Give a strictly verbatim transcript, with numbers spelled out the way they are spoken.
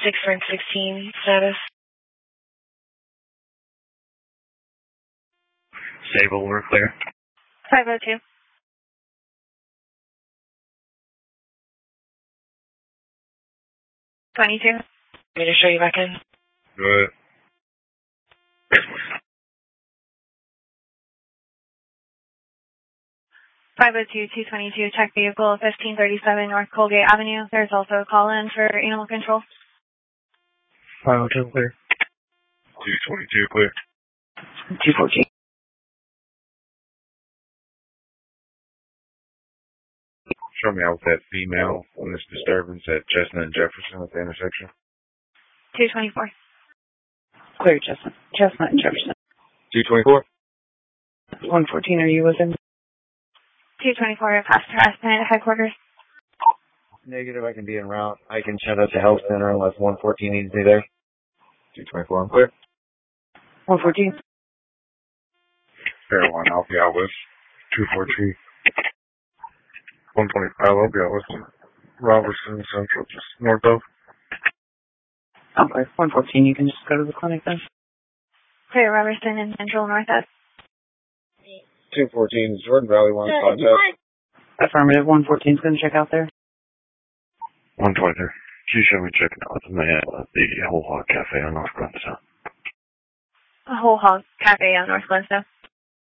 six Ring sixteen status. Stable, we're clear. five oh two. twenty-two. Let me just show you back in. Good. five oh two, two twenty-two, check vehicle, fifteen thirty-seven North Colgate Avenue. There's also a call-in for animal control. five oh two, clear. two twenty-two, clear. two fourteen. Show me out with that female on this disturbance at Chestnut and Jefferson at the intersection. two twenty-four. Clear, Chestnut. Chestnut and Jefferson. two twenty-four? one fourteen, are you within? two twenty-four, past harassment at headquarters. Negative, I can be en route. I can shout out to Health Center unless one fourteen needs me there. two twenty-four, I'm clear. one fourteen. Carolina, I'll be out with two fourteen. one twenty-five, I'll be out with Robertson Central, just north of. Okay, one fourteen, you can just go to the clinic then. Clear, Robertson and Central Northwest. two fourteen, Jordan Valley one, contact. Affirmative, one fourteen's going to check out there. one twenty-three. Can you show me checking out with the man at the Whole Hog Cafe on North Glenstone? A Whole Hog Cafe on North Glenstone.